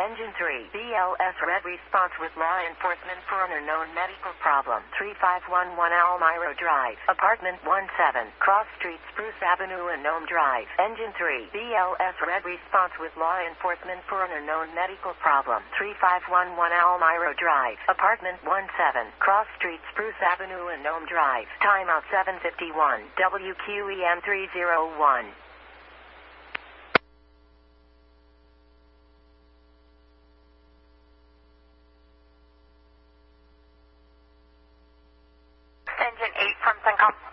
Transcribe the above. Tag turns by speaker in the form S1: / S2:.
S1: Engine 3. BLS red response with law enforcement for an unknown medical problem. 3511 Almira Drive. Apartment 17. Cross Street, Spruce Avenue and Nome Drive. Engine 3. BLS red response with law enforcement for an unknown medical problem. 3511 Almira Drive. Apartment 17. Cross Street, Spruce Avenue and Nome Drive. Timeout 7:51. WQEM 301.
S2: Engine 8 from Syncom.